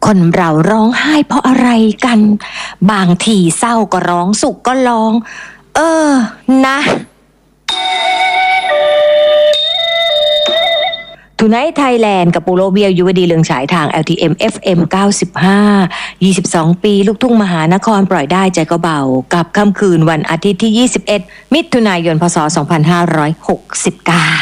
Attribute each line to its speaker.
Speaker 1: คนเราร้องไห้เพราะอะไรกัน บางทีเศร้าก็ร้องสุขก็ร้อง นะทูไนท์ไทยแลนด์กับปูโรเบียวยุวดีเรืองฉายทาง LTM FM 95 22 ปีลูกทุ่งมหานครปล่อยได้ใจก็เบากับค่ำคืนวันอาทิตย์ที่ 21 มิถุนายน พศ 2569